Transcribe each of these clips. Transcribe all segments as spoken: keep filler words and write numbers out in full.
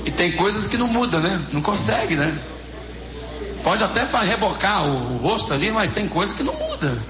E tem coisas que não mudam, né? Não consegue, né? Pode até rebocar o, o rosto ali, mas tem coisa que não muda.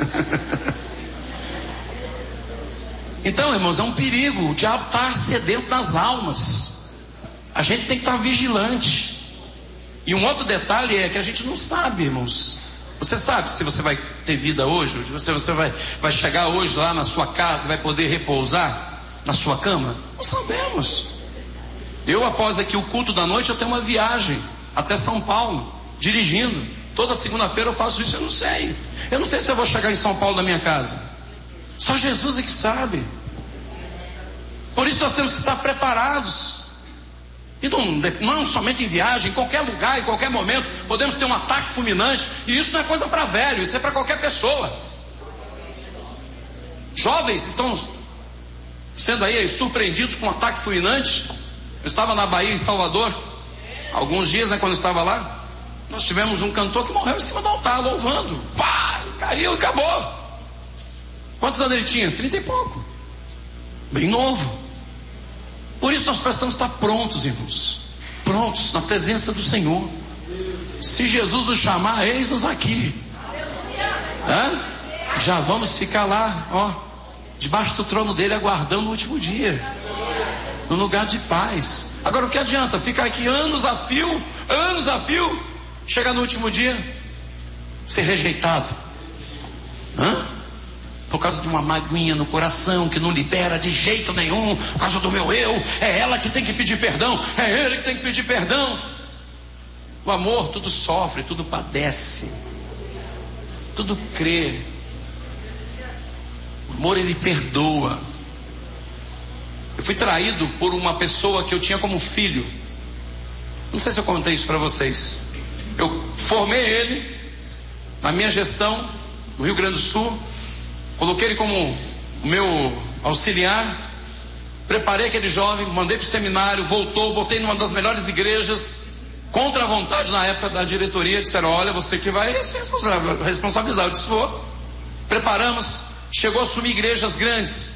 Então, irmãos, é um perigo. O diabo está sedento das almas. A gente tem que estar vigilante. E um outro detalhe é que a gente não sabe, irmãos. Você sabe se você vai ter vida hoje? Se você vai, vai chegar hoje lá na sua casa, vai poder repousar na sua cama? Não sabemos. Eu, após aqui o culto da noite, eu tenho uma viagem até São Paulo, dirigindo. Toda segunda-feira eu faço isso, eu não sei. Eu não sei se eu vou chegar em São Paulo na minha casa. Só Jesus é que sabe. Por isso nós temos que estar preparados. E não, não somente em viagem, em qualquer lugar, em qualquer momento, podemos ter um ataque fulminante. E isso não é coisa para velho, isso é para qualquer pessoa. Jovens estão sendo aí surpreendidos com um ataque fulminante. Eu estava na Bahia, em Salvador, alguns dias, né, quando eu estava lá. Nós tivemos um cantor que morreu em cima do altar, louvando. Pá, caiu e acabou. Quantos anos ele tinha? Trinta e pouco. Bem novo. Por isso nós precisamos estar prontos, irmãos. Prontos na presença do Senhor. Se Jesus nos chamar, eis-nos aqui. Hã? Já vamos ficar lá, ó, debaixo do trono dele, aguardando o último dia, no lugar de paz. Agora o que adianta? Ficar aqui anos a fio, anos a fio, chegar no último dia, ser rejeitado. Hã? Por causa de uma magoinha no coração que não libera de jeito nenhum, por causa do meu eu. É ela que tem que pedir perdão, é ele que tem que pedir perdão. O amor tudo sofre, tudo padece, tudo crê. O amor, ele perdoa. Eu fui traído por uma pessoa que eu tinha como filho. Não sei se eu contei isso para vocês. Eu formei ele na minha gestão no Rio Grande do Sul. Coloquei ele como o meu auxiliar. Preparei aquele jovem, mandei para o seminário, voltou, botei numa das melhores igrejas, contra a vontade na época da diretoria. Disseram: olha, você que vai ser responsabilizar. Eu disse: vou. Preparamos, chegou a assumir igrejas grandes.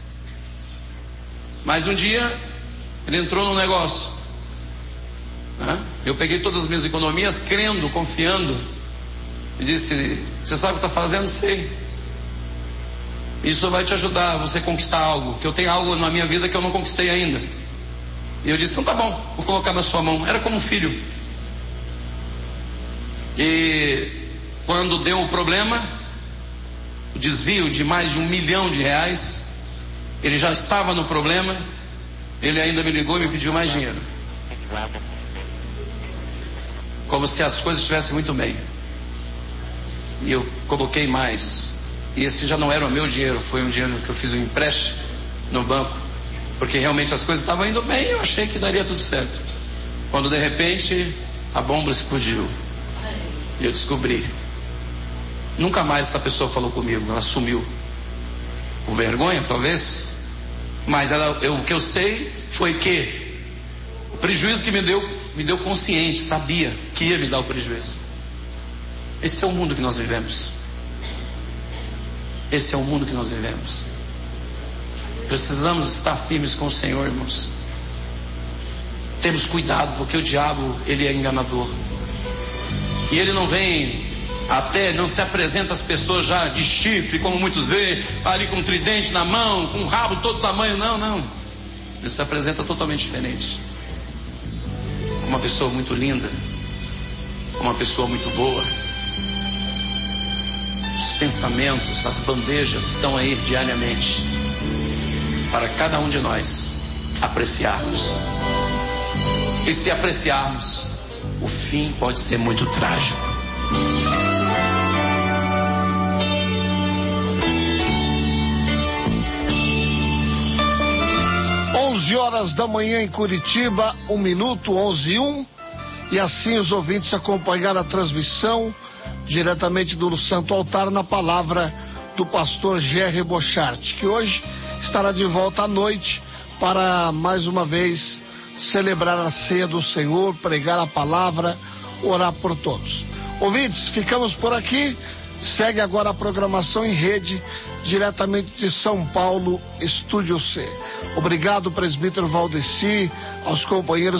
Mas um dia ele entrou num negócio, né? Eu peguei todas as minhas economias, crendo, confiando, e disse: você sabe o que está fazendo? Sei. Isso vai te ajudar a você conquistar algo, que eu tenho algo na minha vida que eu não conquistei ainda. E eu disse: então tá bom, vou colocar na sua mão. Era como um filho. E quando deu o problema, o desvio de mais de um milhão de reais, ele já estava no problema, ele ainda me ligou e me pediu mais dinheiro, como se as coisas estivessem muito bem. E eu coloquei mais. E esse já não era o meu dinheiro, foi um dinheiro que eu fiz um empréstimo no banco, porque realmente as coisas estavam indo bem e eu achei que daria tudo certo. Quando de repente a bomba explodiu e eu descobri. Nunca mais essa pessoa falou comigo, ela sumiu. Com vergonha, talvez. Mas ela, eu, o que eu sei foi que o prejuízo que me deu, me deu consciente, sabia que ia me dar o prejuízo. Esse é o mundo que nós vivemos. Esse é o mundo que nós vivemos. Precisamos estar firmes com o Senhor, irmãos. Temos cuidado, porque o diabo, ele é enganador. E ele não vem até, não se apresenta às pessoas já de chifre, como muitos veem, ali com um tridente na mão, com um rabo todo tamanho. Não, não. Ele se apresenta totalmente diferente. Uma pessoa muito linda, uma pessoa muito boa. Os pensamentos, as bandejas estão aí diariamente para cada um de nós apreciarmos. E se apreciarmos, o fim pode ser muito trágico. onze horas da manhã em Curitiba, um minuto, onze e um. E assim os ouvintes acompanharam a transmissão diretamente do Santo Altar na palavra do pastor Gerry Bochart, que hoje estará de volta à noite para mais uma vez celebrar a ceia do Senhor, pregar a palavra, orar por todos. Ouvintes, ficamos por aqui. Segue agora a programação em rede, diretamente de São Paulo, Estúdio C. Obrigado, presbítero Valdeci, aos companheiros